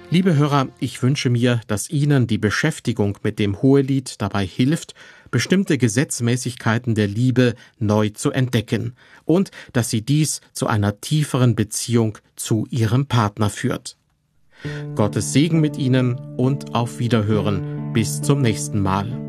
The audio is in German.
Liebe Hörer, ich wünsche mir, dass Ihnen die Beschäftigung mit dem Hohelied dabei hilft, bestimmte Gesetzmäßigkeiten der Liebe neu zu entdecken und dass Sie dies zu einer tieferen Beziehung zu Ihrem Partner führt. Gottes Segen mit Ihnen und auf Wiederhören. Bis zum nächsten Mal.